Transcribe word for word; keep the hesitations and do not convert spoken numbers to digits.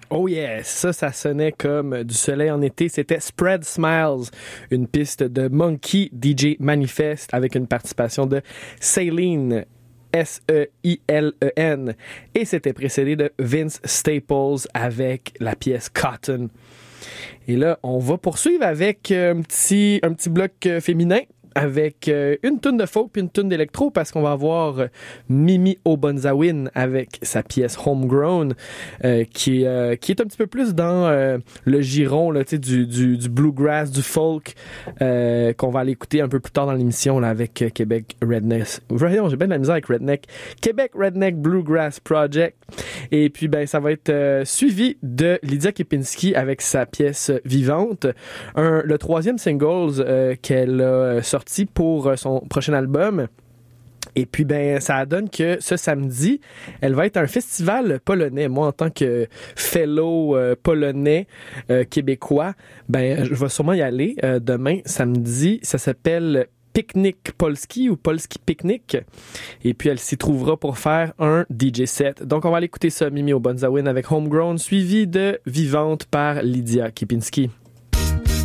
Oh yes, ça, ça sonnait comme du soleil en été. C'était Spread Smiles, une piste de Monkey D J Manifest avec une participation de Sailene, S E I L E N. Et c'était précédé de Vince Staples avec la pièce Cotton. Et là, on va poursuivre avec un petit, un petit bloc féminin, avec euh, une toune de folk puis une toune d'électro, parce qu'on va avoir euh, Mimi Obonzawin avec sa pièce Homegrown, euh, qui, euh, qui est un petit peu plus dans euh, le giron là, du, du, du bluegrass, du folk, euh, qu'on va aller écouter un peu plus tard dans l'émission là, avec euh, Québec Redneck. Voyons, j'ai bien de la misère avec Redneck. Québec Redneck Bluegrass Project. Et puis, ben, ça va être euh, suivi de Lydia Kepinski avec sa pièce Vivante, un, le troisième single euh, qu'elle a sorti pour son prochain album. Et puis, ben, ça donne que ce samedi, elle va être à un festival polonais. Moi, en tant que fellow euh, polonais euh, québécois, ben, je vais sûrement y aller euh, demain, samedi. Ça s'appelle Picnic Polski ou Polski Picnic. Et puis, elle s'y trouvera pour faire un D J set. Donc, on va aller écouter ça, Mimi Obonzawin avec Homegrown, suivi de Vivante par Lydia Kepinski.